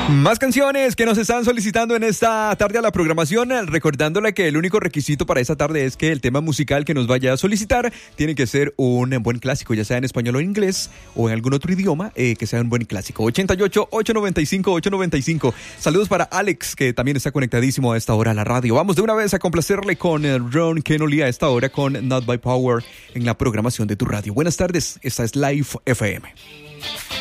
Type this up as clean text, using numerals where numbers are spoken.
Más canciones que nos están solicitando en esta tarde a la programación, recordándole que el único requisito para esta tarde es que el tema musical que nos vaya a solicitar tiene que ser un buen clásico, ya sea en español o en inglés o en algún otro idioma, que sea un buen clásico. 88-895-895. Saludos para Alex, que también está conectadísimo a esta hora a la radio. Vamos de una vez a complacerle con Ron Kenoly a esta hora con Not by Power en la programación de tu radio. Buenas tardes, esta es Live FM.